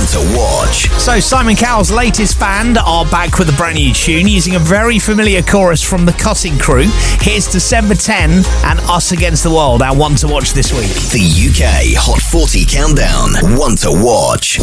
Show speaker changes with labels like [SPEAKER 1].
[SPEAKER 1] to watch.
[SPEAKER 2] So Simon Cowell's latest band are back with a brand new tune using a very familiar chorus from the Cutting Crew. Here's December 10 and Us Against the World, our one to watch this week.
[SPEAKER 1] The UK Hot 40 Countdown, one to watch.